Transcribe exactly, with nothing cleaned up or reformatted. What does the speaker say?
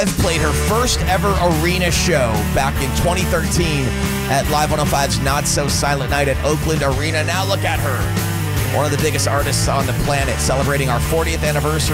Bev played her first ever arena show back in twenty thirteen at Live one oh five's Not So Silent Night at Oakland Arena. Now look at her. One of the biggest artists on the planet, celebrating our fortieth anniversary.